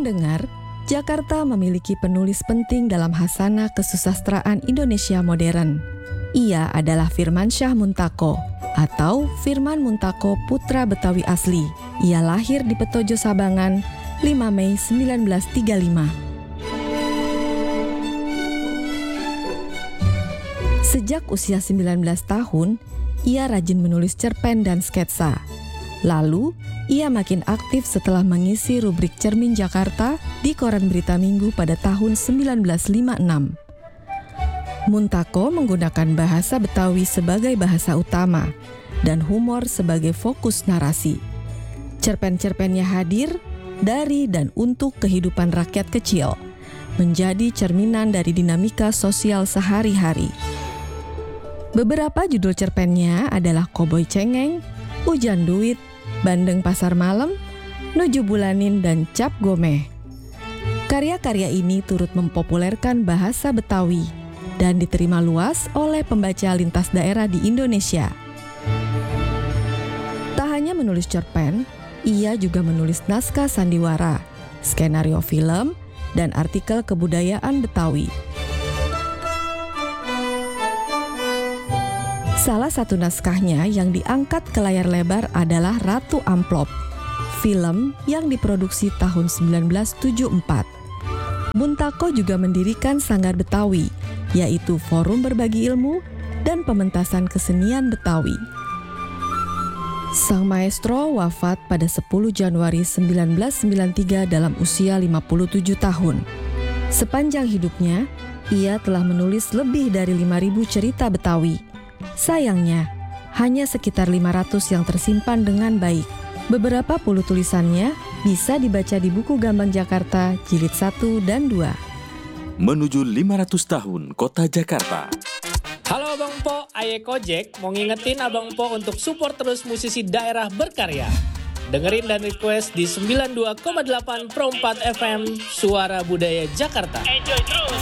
Pendengar, Jakarta memiliki penulis penting dalam hasanah kesusastraan Indonesia modern. Ia adalah Firmansyah Muntako atau Firman Muntako putra Betawi asli. Ia lahir di Petojo Sabangan 5 Mei 1935. Sejak usia 19 tahun, ia rajin menulis cerpen dan sketsa. Lalu, ia makin aktif setelah mengisi rubrik Cermin Jakarta di Koran Berita Minggu pada tahun 1956. Muntako menggunakan bahasa Betawi sebagai bahasa utama dan humor sebagai fokus narasi. Cerpen-cerpennya hadir dari dan untuk kehidupan rakyat kecil, menjadi cerminan dari dinamika sosial sehari-hari. Beberapa judul cerpennya adalah Koboi Cengeng, Hujan Duit, Bandeng Pasar Malam, Nuju Bulanin, dan Cap Gomeh. Karya-karya ini turut mempopulerkan bahasa Betawi dan diterima luas oleh pembaca lintas daerah di Indonesia. Tak hanya menulis cerpen, ia juga menulis naskah sandiwara, skenario film, dan artikel kebudayaan Betawi. Salah satu naskahnya yang diangkat ke layar lebar adalah Ratu Amplop, film yang diproduksi tahun 1974. Muntako juga mendirikan Sanggar Betawi, yaitu forum berbagi ilmu dan pementasan kesenian Betawi. Sang maestro wafat pada 10 Januari 1993 dalam usia 57 tahun. Sepanjang hidupnya, ia telah menulis lebih dari 5.000 cerita Betawi. Sayangnya, hanya sekitar 500 yang tersimpan dengan baik. Beberapa puluh tulisannya bisa dibaca di buku Gambang Jakarta jilid 1 dan 2. Menuju 500 tahun Kota Jakarta. Halo Abang Po, Aye Kojek mau ngingetin Abang Po untuk support terus musisi daerah berkarya. Dengerin dan request di 92,8 Pro 4 FM Suara Budaya Jakarta. Enjoy terus.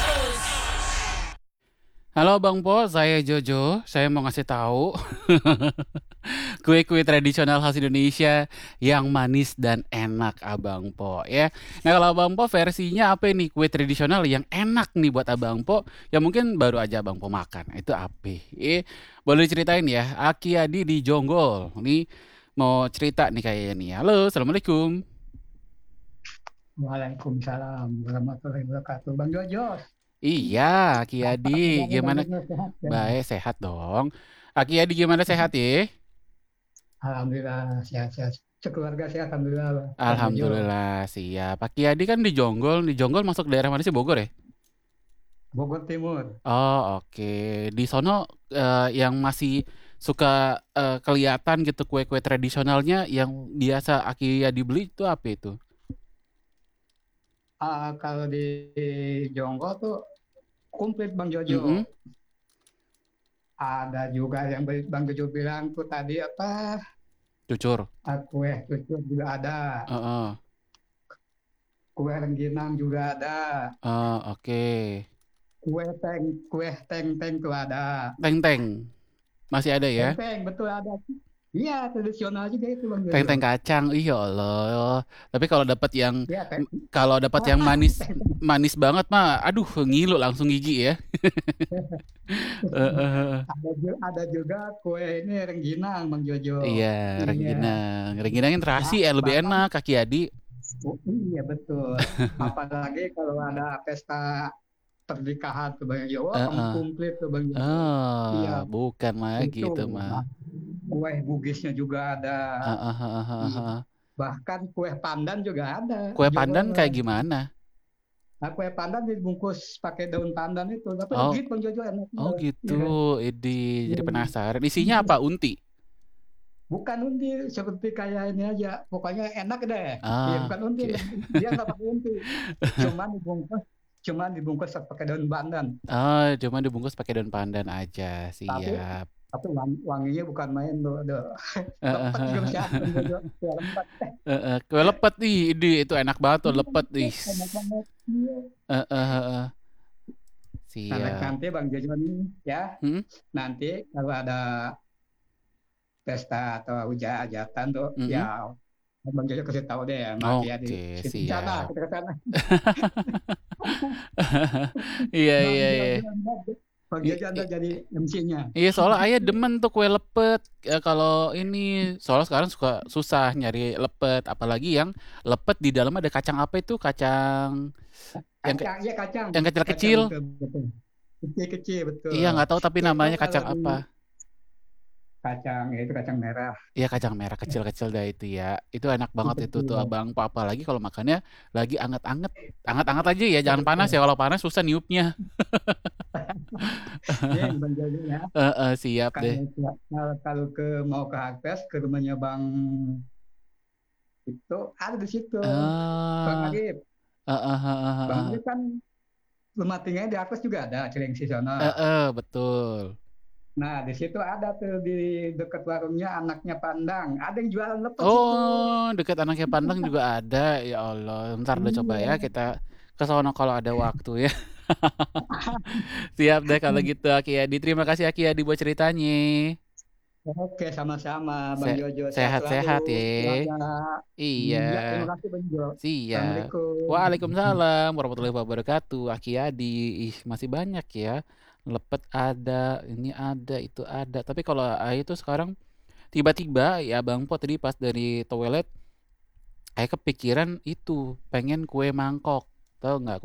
Halo Bang Po, saya Jojo. Saya mau ngasih tahu kue-kue tradisional khas Indonesia yang manis dan enak Abang Po ya. Nah kalau Abang Po versinya apa nih kue tradisional yang enak nih buat Abang Po yang mungkin baru aja Abang Po makan. Itu apa? Boleh diceritain ya. Aki Adi di Jonggol. Nih mau cerita nih kayaknya nih. Halo, Assalamualaikum. Waalaikumsalam warahmatullahi wabarakatuh. Bang Jojo. Iya, Aki Adi, gimana? Sehat ya? Baik, sehat dong. Aki Adi gimana sehat ya? Alhamdulillah sehat-sehat. Sekeluarga sehat, alhamdulillah. Bang Jojo. Alhamdulillah, siap. Aki Adi kan di Jonggol masuk daerah mana sih Bogor ya? Bogor Timur. Oh, oke. Di sono yang masih suka kelihatan gitu kue-kue tradisionalnya yang biasa Aki Adi beli itu apa itu? Kalau di Jonggol tuh komplit Bang Jojo. Mm-mm. Ada juga yang Bang Jojo bilang tuh tadi apa? Cucur. Kue cucur juga ada. Heeh. Kue rengginang juga ada. Oke. Kue teng tuh ada. Teng-teng. Masih ada ya? Teng betul ada. Iya, tradisional juga itu Bang Teng-teng Jojo. kacang. Ih, ya Allah. Tapi kalau dapat yang Iya, manis manis banget mah aduh ngilu langsung gigi ya. Heeh. Ada juga kue ini rengginang Bang Jojo. Iya, Iya. rengginang. Rengginang yang terasi Nah, lebih Bapak, enak Kaki Adi. iya betul. Apalagi kalau ada pesta pernikahan tuh Bang Jojo, Heeh. komplit tuh Bang Jojo. Iya, Bukan lagi itu. itu mah. Kue bugisnya juga ada. Heeh, heeh, heeh, Iya. heeh. Bahkan kue pandan juga ada. Kue Jogo pandan kayak mah. gimana? Nah, kue pandan dibungkus pakai daun pandan itu, tapi Oh, legit Bang Jojo enak oh banget. gitu. Iya. Jadi Iya. penasaran. Isinya apa? Unti? Bukan unti, seperti kayak ini aja. Pokoknya enak deh. Iya, Ah, bukan unti. oke. Dia nggak pakai unti. Cuman dibungkus pakai daun pandan. Oh, cuma dibungkus pakai daun pandan aja. Tapi Siap. wanginya bukan main tuh. Aduh. Heeh, Lepet juga heeh, bisa. Ya, lepet. heeh. Kue lepet nih, itu enak banget tuh lepet nih. Enak banget. Iya. Heeh, heeh. Nah, Siap. nanti Bang Jojo nih ya. Hmm? Nanti kalau ada pesta atau hajatan tuh Mm-mm. ya Bang Jojo kasih tahu deh sama Ki Adi. Oke, Kita ke sana, siap. kita ke sana. Iya, Bang iya, iya. Jojo, Bang I- Jojo Anda i- jadi MC-nya. Iya, soalnya ayah demen tuh kue lepet. Kalau ini, soalnya sekarang suka susah nyari lepet, apalagi yang lepet di dalam ada kacang apa itu? Kacang yang Kacang, iya kacang. yang Kacang kecil-kecil. betul, betul. Kecil-kecil betul. Iya, nggak tahu tapi Itu namanya kalau kacang di apa. kacang, ya itu kacang merah. Iya, kacang merah kecil-kecil dah itu ya. Itu enak banget itu tuh Betul, abang. Apalagi kalau makannya lagi anget-anget. Anget-anget aja ya, jangan panas betul. ya. Kalau panas susah niupnya. Iya, Bang Jojo ya. Siap deh. Kalau mau ke Harvest ke rumahnya Bang itu ada di situ. Bang Ah, Arif. Bang Arif kan rumah tinggalnya di Harvest juga ada Cilengsi sana. betul. Nah, di situ ada tuh di dekat warungnya anaknya Pandang. Ada yang jualan lepet situ. Oh, dekat anaknya Pandang juga ada. Ya Allah, ntar deh coba ya Iya. kita ke sono kalau ada waktu ya. Siap deh kalau gitu Aki Adi. Terima kasih Aki Adi buat ceritanya. Oke, sama-sama Bang Jojo. Sehat Sehat-sehat selalu. ya. Semoga. Iya, Ya, terima kasih Bang Jojo. siap. Assalamualaikum. Waalaikumsalam warahmatullahi wabarakatuh. Aki Adi, masih banyak ya. Lepet ada, ini ada, itu ada. Tapi kalau itu sekarang tiba-tiba ya Bang Po tadi pas dari toilet, kepikiran itu pengen kue mangkok. Tahu nggak?